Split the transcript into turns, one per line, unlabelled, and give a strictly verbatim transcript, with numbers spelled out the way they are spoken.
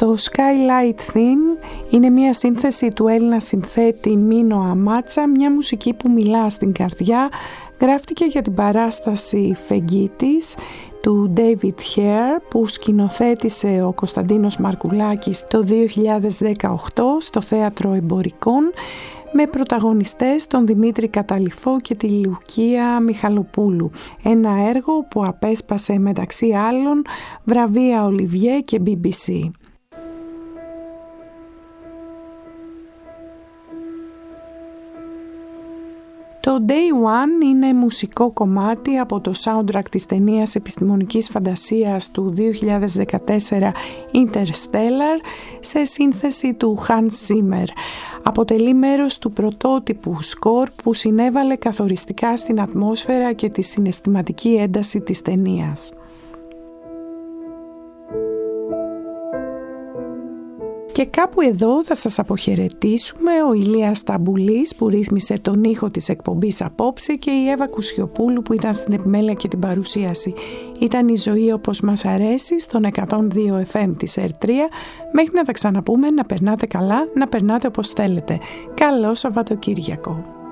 Το Skylight Theme είναι μια σύνθεση του Έλληνα συνθέτη Μίνο Αμάτσα, μια μουσική που μιλά στην καρδιά. Γράφτηκε για την παράσταση Φεγγίτης του David Hare που σκηνοθέτησε ο Κωνσταντίνος Μαρκουλάκης το δύο χιλιάδες δεκαοκτώ στο Θέατρο Εμπορικών, με πρωταγωνιστές τον Δημήτρη Καταλυφό και τη Λουκία Μιχαλοπούλου. Ένα έργο που απέσπασε μεταξύ άλλων βραβεία Ολιβιέ και μπι μπι σι. Το Day One είναι μουσικό κομμάτι από το soundtrack της ταινίας επιστημονικής φαντασίας του δύο χιλιάδες δεκατέσσερα Interstellar σε σύνθεση του Hans Zimmer. Αποτελεί μέρος του πρωτότυπου σκορ που συνέβαλε καθοριστικά στην ατμόσφαιρα και τη συναισθηματική ένταση της ταινίας. Και κάπου εδώ θα σας αποχαιρετήσουμε. Ο Ηλίας Ταμπουλής που ρύθμισε τον ήχο της εκπομπής απόψε και η Εύα Κουσιοπούλου που ήταν στην επιμέλεια και την παρουσίαση. Ήταν η ζωή όπως μας αρέσει στον εκατόν δύο εφ εμ της ερ τρία. Μέχρι να τα ξαναπούμε, να περνάτε καλά, να περνάτε όπως θέλετε. Καλό Σαββατοκύριακο.